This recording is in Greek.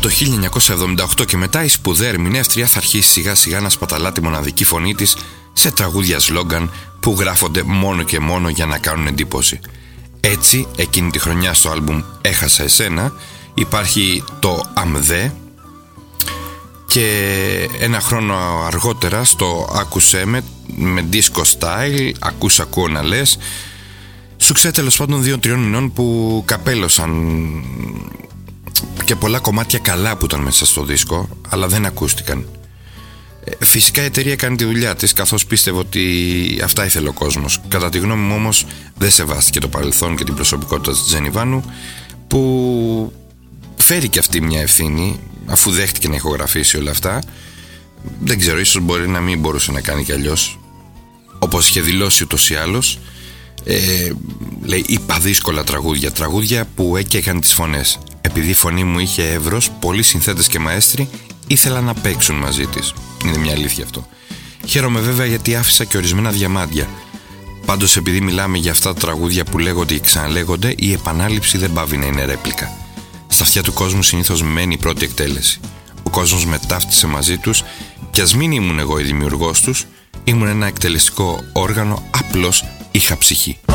το 1978 και μετά η σπουδαία ερμηνεύτρια θα αρχίσει σιγά σιγά να σπαταλά τη μοναδική φωνή της σε τραγούδια σλόγγαν που γράφονται μόνο και μόνο για να κάνουν εντύπωση. Έτσι, εκείνη τη χρονιά στο άλμπουμ «Έχασα εσένα» υπάρχει το «Αμδέ» και ένα χρόνο αργότερα στο «Άκουσέ με disco style», «Ακούω να λες», σουξέ τέλος πάντων 2-3 μηνών που καπέλωσαν και πολλά κομμάτια καλά που ήταν μέσα στο δίσκο, αλλά δεν ακούστηκαν. Φυσικά η εταιρεία έκανε τη δουλειά της, καθώς πίστευε ότι αυτά ήθελε ο κόσμος. Κατά τη γνώμη μου όμως δεν σεβάστηκε το παρελθόν και την προσωπικότητα της Τζένι Βάνου, που φέρει και αυτή μια ευθύνη αφού δέχτηκε να ηχογραφήσει όλα αυτά. Δεν ξέρω, ίσως μπορεί να μην μπορούσε να κάνει κι αλλιώς, όπως είχε δηλώσει ούτως ή άλλως. Λέει, είπα δύσκολα τραγούδια που έκαιγαν τις φωνές. Επειδή η φωνή μου είχε εύρος, πολλοί συνθέτες και μαέστροι ήθελαν να παίξουν μαζί της. Είναι μια αλήθεια αυτό. Χαίρομαι βέβαια γιατί άφησα και ορισμένα διαμάντια. Πάντως, επειδή μιλάμε για αυτά τα τραγούδια που λέγονται και ξαναλέγονται, η επανάληψη δεν πάβει να είναι ρέπλικα. Στα αυτιά του κόσμου συνήθως μένει η πρώτη εκτέλεση. Ο κόσμος μετάφτισε μαζί τους, κι ας μην ήμουν εγώ η δημιουργός τους, ήμουν ένα εκτελεστικό όργανο, απλώς είχα ψυχή.